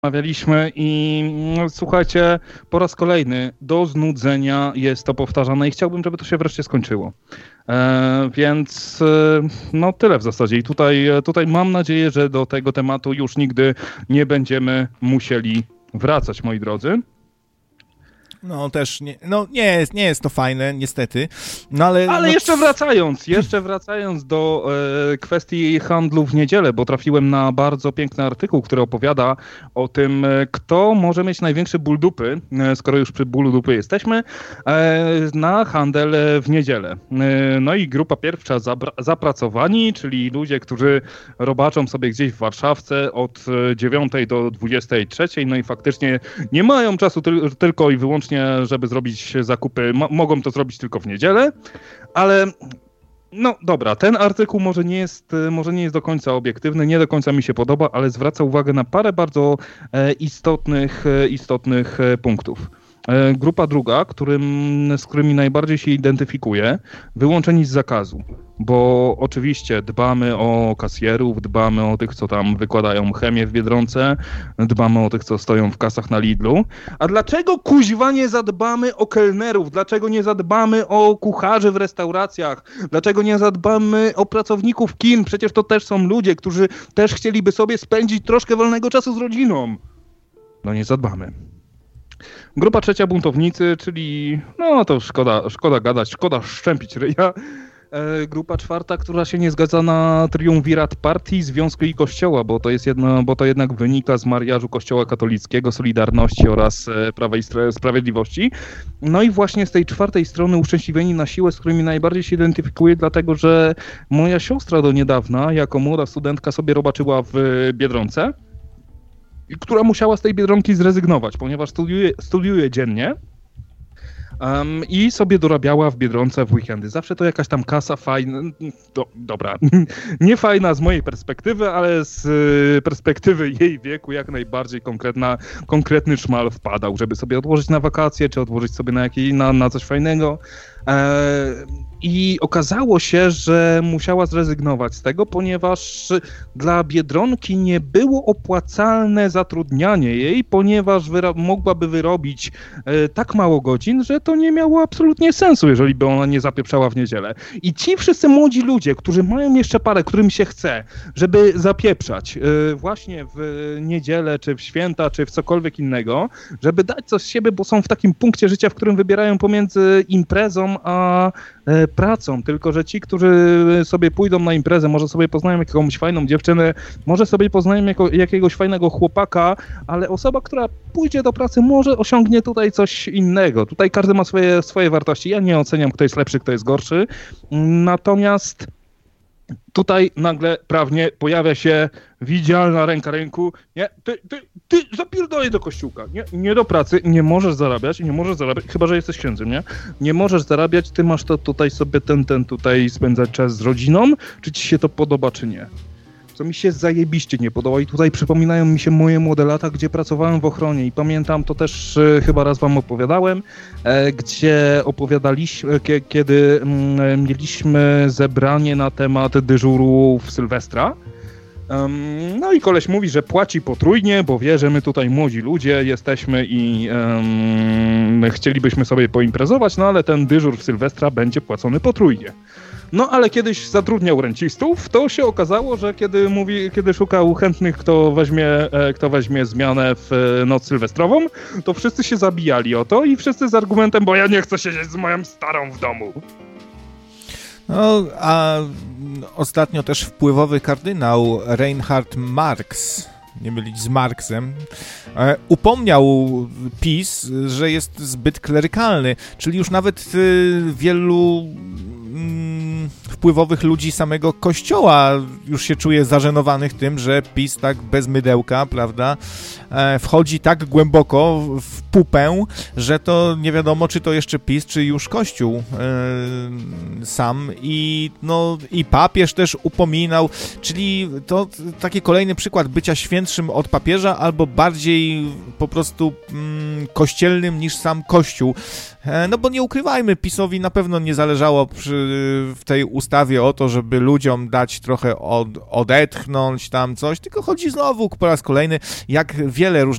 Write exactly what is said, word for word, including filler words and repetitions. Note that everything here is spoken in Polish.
Rozmawialiśmy i no, słuchajcie, po raz kolejny do znudzenia jest to powtarzane i chciałbym, żeby to się wreszcie skończyło. E, więc e, no tyle w zasadzie i tutaj, tutaj mam nadzieję, że do tego tematu już nigdy nie będziemy musieli wracać, moi drodzy. No też nie, no nie jest, nie jest to fajne, niestety. No ale ale no... jeszcze wracając, jeszcze wracając do e, kwestii handlu w niedzielę, bo trafiłem na bardzo piękny artykuł, który opowiada o tym, kto może mieć największy ból dupy, e, skoro już przy bólu dupy jesteśmy, e, na handel w niedzielę. E, no i grupa pierwsza zabra- zapracowani, czyli ludzie, którzy robaczą sobie gdzieś w Warszawce od dziewiątej do dwudziestej trzeciej, no i faktycznie nie mają czasu ty- tylko i wyłącznie żeby zrobić zakupy, Mo- mogą to zrobić tylko w niedzielę, ale no dobra, ten artykuł może nie jest, może nie jest do końca obiektywny, nie do końca mi się podoba, ale zwraca uwagę na parę bardzo e, istotnych, e, istotnych e, punktów. E, grupa druga, którym, z którymi najbardziej się identyfikuję, wyłączeni z zakazu, bo oczywiście dbamy o kasjerów, dbamy o tych, co tam wykładają chemię w Biedronce, dbamy o tych, co stoją w kasach na Lidlu. A dlaczego kuźwa nie zadbamy o kelnerów? Dlaczego nie zadbamy o kucharzy w restauracjach? Dlaczego nie zadbamy o pracowników kin? Przecież to też są ludzie, którzy też chcieliby sobie spędzić troszkę wolnego czasu z rodziną. No nie zadbamy. Grupa trzecia, buntownicy, czyli no to szkoda, szkoda gadać, szkoda szczępić ryja. E, grupa czwarta, która się nie zgadza na triumvirat partii, związku i kościoła, bo to jest jedno, bo to jednak wynika z mariażu Kościoła katolickiego, Solidarności oraz e, Prawa i Sprawiedliwości. No i właśnie z tej czwartej strony uszczęśliwieni na siłę, z którymi najbardziej się identyfikuję, dlatego że moja siostra do niedawna, jako młoda studentka, sobie robaczyła w Biedronce, która musiała z tej Biedronki zrezygnować, ponieważ studiuje, studiuje dziennie um, i sobie dorabiała w Biedronce w weekendy. Zawsze to jakaś tam kasa fajna, do, dobra, nie fajna z mojej perspektywy, ale z y, perspektywy jej wieku jak najbardziej konkretna, konkretny szmal wpadał, żeby sobie odłożyć na wakacje, czy odłożyć sobie na, jakiej, na, na coś fajnego. E, I okazało się, że musiała zrezygnować z tego, ponieważ dla Biedronki nie było opłacalne zatrudnianie jej, ponieważ wyra- mogłaby wyrobić e, tak mało godzin, że to nie miało absolutnie sensu, jeżeli by ona nie zapieprzała w niedzielę. I ci wszyscy młodzi ludzie, którzy mają jeszcze parę, którym się chce, żeby zapieprzać e, właśnie w niedzielę, czy w święta, czy w cokolwiek innego, żeby dać coś z siebie, bo są w takim punkcie życia, w którym wybierają pomiędzy imprezą a e, pracą, tylko że ci, którzy sobie pójdą na imprezę, może sobie poznają jakąś fajną dziewczynę, może sobie poznają jako, jakiegoś fajnego chłopaka, ale osoba, która pójdzie do pracy, może osiągnie tutaj coś innego. Tutaj każdy ma swoje, swoje wartości. Ja nie oceniam, kto jest lepszy, kto jest gorszy, natomiast tutaj nagle prawnie pojawia się widzialna ręka ręku. Nie, ty, ty, ty zapierdolaj do kościółka. Nie, nie do pracy, nie możesz zarabiać, nie możesz zarabiać, chyba że jesteś księdzem, nie? Nie możesz zarabiać, ty masz to tutaj sobie ten, ten tutaj spędzać czas z rodziną, czy ci się to podoba, czy nie. Co mi się zajebiście nie podoba i tutaj przypominają mi się moje młode lata, gdzie pracowałem w ochronie i pamiętam, to też e, chyba raz wam opowiadałem, e, gdzie opowiadaliśmy, kie, kiedy mm, mieliśmy zebranie na temat dyżuru w Sylwestra. Um, no i koleś mówi, że płaci potrójnie, bo wie, że my tutaj młodzi ludzie jesteśmy i um, chcielibyśmy sobie poimprezować, no ale ten dyżur w Sylwestra będzie płacony potrójnie. No ale kiedyś zatrudniał rencistów, to się okazało, że kiedy mówi, kiedy szukał chętnych, kto weźmie, kto weźmie zmianę w noc sylwestrową, to wszyscy się zabijali o to i wszyscy z argumentem, bo ja nie chcę siedzieć z moją starą w domu. No, a ostatnio też wpływowy kardynał Reinhard Marx, nie mylić z Marksem, upomniał PiS, że jest zbyt klerykalny, czyli już nawet wielu wpływowych ludzi samego Kościoła już się czuje zażenowanych tym, że PiS tak bez mydełka, prawda, wchodzi tak głęboko w pupę, że to nie wiadomo, czy to jeszcze PiS, czy już Kościół e, sam i no i papież też upominał, czyli to taki kolejny przykład bycia świętszym od papieża albo bardziej po prostu mm, kościelnym niż sam Kościół. No bo nie ukrywajmy, PiS-owi na pewno nie zależało przy, w tej ustawie o to, żeby ludziom dać trochę od, odetchnąć tam coś, tylko chodzi znowu po raz kolejny, jak wiele różnych